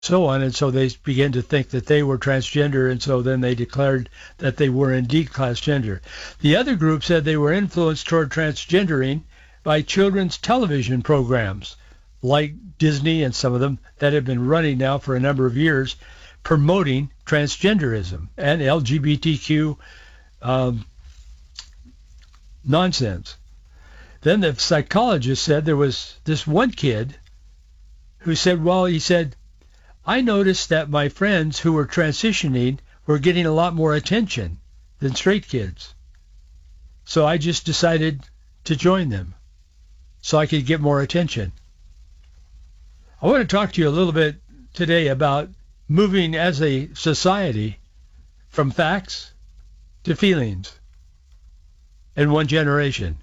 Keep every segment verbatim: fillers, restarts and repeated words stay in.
so on. And so they began to think that they were transgender, and so then they declared that they were indeed transgender. The other group said they were influenced toward transgendering by children's television programs like Disney and some of them that have been running now for a number of years, promoting transgenderism and L G B T Q um, nonsense. Then the psychologist said there was this one kid who said, well, he said, I noticed that my friends who were transitioning were getting a lot more attention than straight kids. So I just decided to join them so I could get more attention. I want to talk to you a little bit today about moving as a society from facts to feelings in one generation.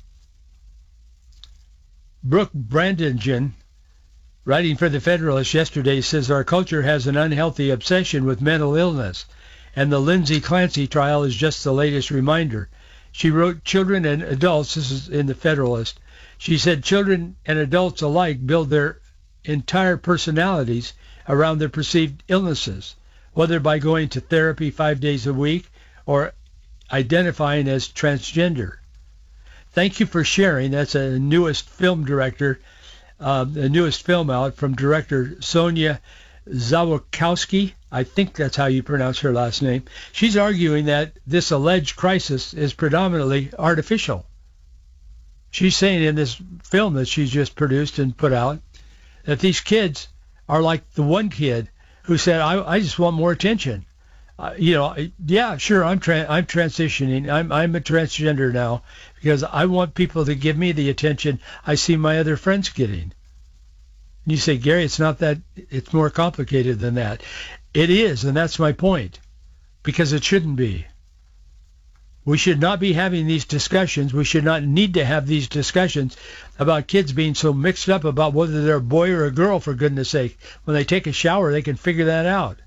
Brooke Brandingen, writing for the Federalist yesterday, says our culture has an unhealthy obsession with mental illness, and the Lindsay Clancy trial is just the latest reminder. She wrote, children and adults, this is in the Federalist, she said children and adults alike build their entire personalities around their perceived illnesses, whether by going to therapy five days a week or identifying as transgender. Thank you for sharing. That's a newest film director, uh, the newest film out from director Sonia Zawakowski. I think that's how you pronounce her last name. She's arguing that this alleged crisis is predominantly artificial. She's saying in this film that she's just produced and put out that these kids are like the one kid who said, I, I just want more attention. Uh, you know, yeah, sure, I'm tra- I'm transitioning. I'm I'm a transgender now because I want people to give me the attention I see my other friends getting. And you say, Gary, it's not that, it's more complicated than that. It is, and that's my point, because it shouldn't be. We should not be having these discussions. We should not need to have these discussions about kids being so mixed up about whether they're a boy or a girl, for goodness sake. When they take a shower, they can figure that out.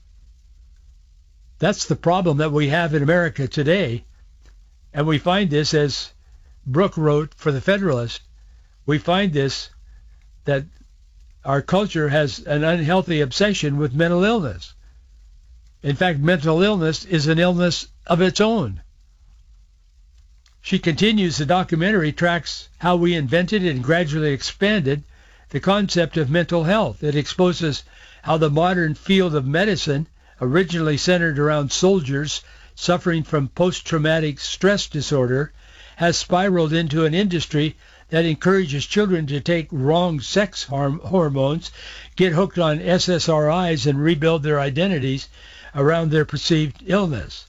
That's the problem that we have in America today. And we find this, as Brooke wrote for the Federalist, we find this, that our culture has an unhealthy obsession with mental illness. In fact, mental illness is an illness of its own. She continues, the documentary tracks how we invented and gradually expanded the concept of mental health. It exposes how the modern field of medicine, originally centered around soldiers suffering from post-traumatic stress disorder, has spiraled into an industry that encourages children to take wrong sex horm- hormones, get hooked on S S R Is, and rebuild their identities around their perceived illness.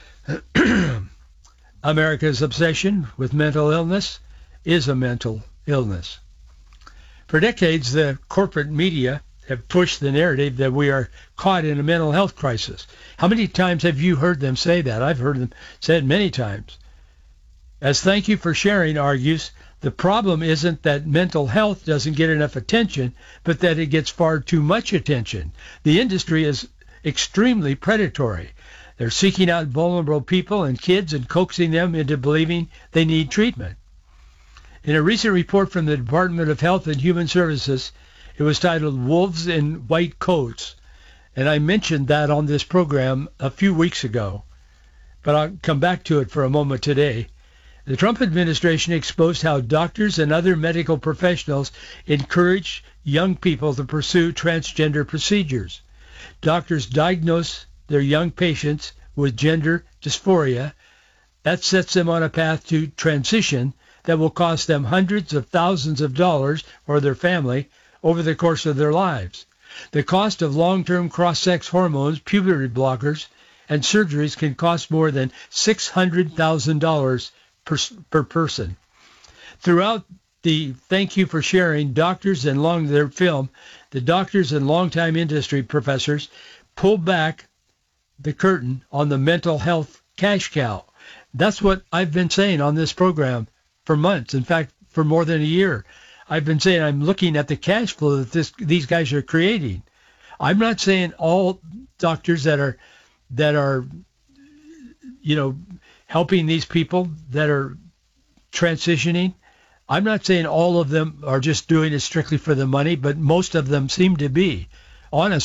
America's obsession with mental illness is a mental illness. For decades, the corporate media have pushed the narrative that we are caught in a mental health crisis. How many times have you heard them say that? I've heard them say it many times. As Thank You for Sharing argues, the problem isn't that mental health doesn't get enough attention, but that it gets far too much attention. The industry is extremely predatory. They're seeking out vulnerable people and kids and coaxing them into believing they need treatment. In a recent report from the Department of Health and Human Services, it was titled Wolves in White Coats, and I mentioned that on this program a few weeks ago, but I'll come back to it for a moment today. The Trump administration exposed how doctors and other medical professionals encourage young people to pursue transgender procedures. Doctors diagnose their young patients with gender dysphoria. That sets them on a path to transition that will cost them hundreds of thousands of dollars or their family over the course of their lives. The cost of long-term cross-sex hormones, puberty blockers, and surgeries can cost more than six hundred thousand dollars per, per person. Throughout the Thank You for Sharing, doctors and long their film, the doctors and longtime industry professors pull back the curtain on the mental health cash cow. That's what I've been saying on this program for months. In fact, for more than a year. I've been saying I'm looking at the cash flow that this, these guys are creating. I'm not saying all doctors that are that are, you know, helping these people that are transitioning. I'm not saying all of them are just doing it strictly for the money, but most of them seem to be. on a